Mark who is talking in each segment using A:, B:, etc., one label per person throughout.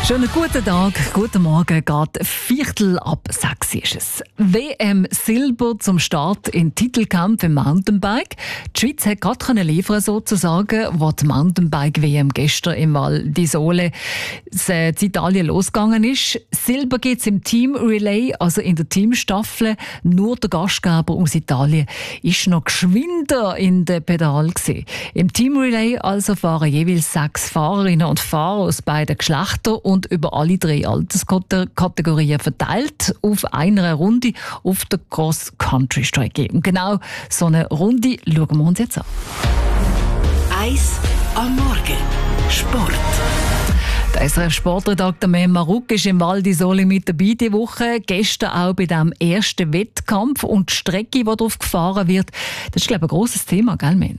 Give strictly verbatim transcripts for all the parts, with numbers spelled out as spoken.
A: Schönen guten Tag, guten Morgen, geht Viertel ab sechs ist es. W M Silber zum Start in Titelkampf im Mountainbike. Die Schweiz hat gerade liefern sozusagen, wo die Mountainbike-W M gestern im Val di Sole in Italien losgegangen ist. Silber gibt es im Team Relay, also in der Teamstaffel. Nur der Gastgeber aus Italien ist noch geschwinder in den Pedal gewesen. Im Team Relay also fahren jeweils sechs Fahrerinnen und Fahrer aus beiden Geschlechtern und über alle drei Alterskategorien verteilt auf einer Runde auf der Cross-Country-Strecke. Und genau so eine Runde schauen wir uns jetzt an.
B: Eis am Morgen. Sport.
A: Der S R F-Sportredakteur Mem Maruk ist im Val di Sole mit dabei diese Woche. Gestern auch bei diesem ersten Wettkampf. Und die Strecke, die darauf gefahren wird, das ist, glaube ich, ein grosses Thema, gell, Mem?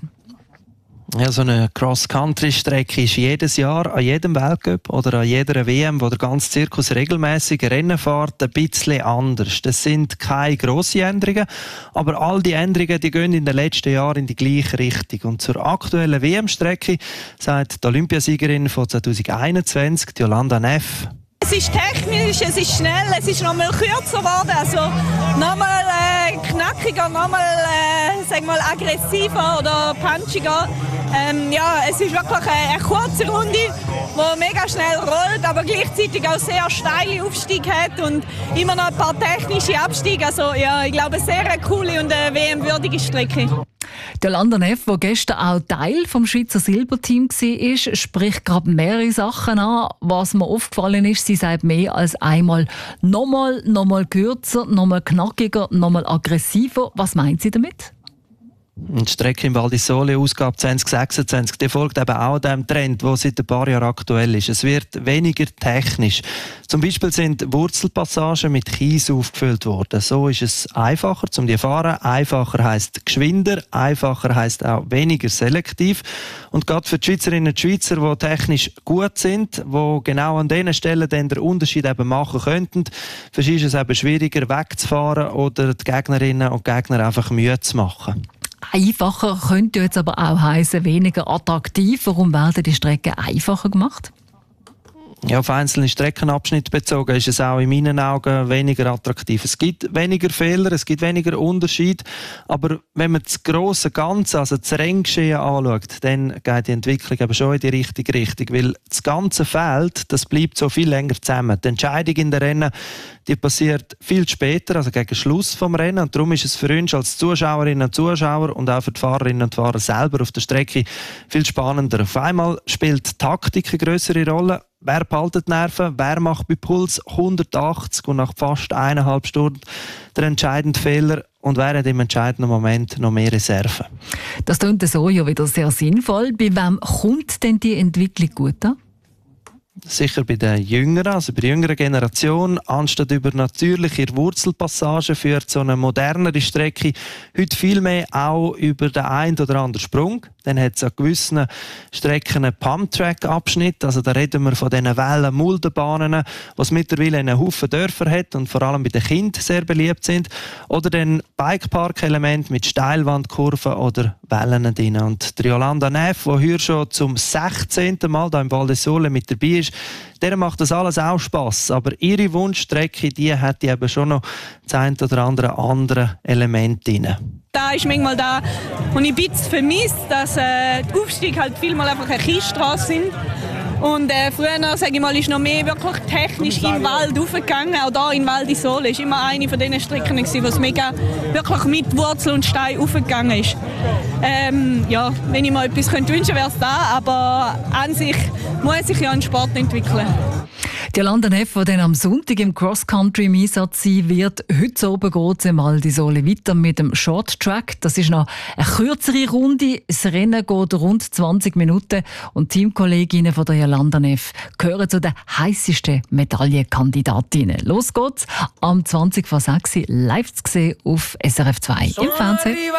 C: Ja, so eine Cross-Country-Strecke ist jedes Jahr an jedem Weltcup oder an jeder W M, wo der ganze Zirkus regelmäßig Rennen fährt, ein bisschen anders. Das sind keine grossen Änderungen, aber all die Änderungen die gehen in den letzten Jahren in die gleiche Richtung. Und zur aktuellen W M-Strecke sagt die Olympiasiegerin von zwanzig einundzwanzig, Jolanda Neff:
D: Es ist technisch, es ist schnell, es ist noch mal kürzer geworden, also noch mal äh, knackiger, noch mal, äh, sag mal aggressiver oder punchiger. Ähm, ja, es ist wirklich eine, eine kurze Runde, die mega schnell rollt, aber gleichzeitig auch sehr steile Aufstiege hat und immer noch ein paar technische Abstiege. Also ja, ich glaube, eine sehr coole und eine W M-würdige Strecke.
A: Der Jolanda Neff, der gestern auch Teil vom Schweizer Silberteam war, spricht gerade mehrere Sachen an. Was mir aufgefallen ist, sie sagt mehr als einmal nochmal, nochmal kürzer, nochmal knackiger, nochmal aggressiver. Was meint sie damit?
C: Die Strecke im Val di Sole, Ausgabe zwanzig sechsundzwanzig, die folgt eben auch dem Trend, der seit ein paar Jahren aktuell ist. Es wird weniger technisch. Zum Beispiel sind Wurzelpassagen mit Kies aufgefüllt worden. So ist es einfacher zum die fahren. Einfacher heisst geschwinder, einfacher heisst auch weniger selektiv. Und gerade für die Schweizerinnen und Schweizer, die technisch gut sind, die genau an diesen Stellen dann den Unterschied eben machen könnten, für sie ist es eben schwieriger wegzufahren oder die Gegnerinnen und Gegner einfach müde zu machen.
A: Einfacher könnte jetzt aber auch heißen weniger attraktiv. Warum werden die Strecken einfacher gemacht?
C: Ja, auf einzelne Streckenabschnitte bezogen ist es auch in meinen Augen weniger attraktiv. Es gibt weniger Fehler, es gibt weniger Unterschied, aber wenn man das grosse Ganze, also das Renngeschehen anschaut, dann geht die Entwicklung eben schon in die richtige Richtung, weil das ganze Feld, das bleibt so viel länger zusammen. Die Entscheidung in den Rennen, die passiert viel später, also gegen Schluss vom Rennen, und darum ist es für uns als Zuschauerinnen und Zuschauer und auch für die Fahrerinnen und Fahrer selber auf der Strecke viel spannender. Auf einmal spielt die Taktik eine grössere Rolle. Wer behaltet die Nerven? Wer macht bei Puls hundertachtzig und nach fast eineinhalb Stunden den entscheidenden Fehler? Und wer hat im entscheidenden Moment noch mehr Reserven?
A: Das klingt so ja wieder sehr sinnvoll. Bei wem kommt denn die Entwicklung gut an?
C: Sicher bei den Jüngeren, also bei der jüngeren Generation, anstatt über natürliche Wurzelpassagen führt so eine modernere Strecke heute viel mehr auch über den einen oder anderen Sprung. Dann hat es an gewissen Strecken einen Pump-Track-Abschnitt, also da reden wir von diesen Wellen-Muldenbahnen, was mittlerweile einen Haufen Dörfer hat und vor allem bei den Kindern sehr beliebt sind. Oder dann Bikepark-Elemente mit Steilwandkurven oder Wellen drin. Und die Jolanda Neff, die hier schon zum sechzehnten Mal hier im Val di Sole mit dabei ist, der macht das alles auch Spass. Aber ihre Wunschstrecke, die hat eben schon noch das ein oder andere andere Element drin.
D: Da ist manchmal da, und ich ein bisschen vermisse, dass äh, die Aufstiege halt vielmal einfach eine Kiesstrasse sind. Und äh, früher, sage ich mal, ist noch mehr wirklich technisch im Wald raufgegangen. Auch hier in Val di Sole ist immer eine von diesen Strecken, die es mega wirklich mit Wurzel und Stein raufgegangen ist. Ähm, ja, wenn ich mir etwas könnte wünschen, wäre es da. Aber an sich muss sich ja ein Sport entwickeln.
A: Die Jolanda Neff, die dann am Sonntag im Cross-Country im Einsatz sein wird. Heute oben geht es im Val di Sole weiter mit dem Short Track. Das ist noch eine kürzere Runde. Das Rennen geht rund zwanzig Minuten. Und Teamkolleginnen von der Jolanda Neff gehören zu den heissesten Medaillenkandidatinnen. Los geht's am zwanzig vor sechs live zu sehen auf S R F zwei im Fernsehen.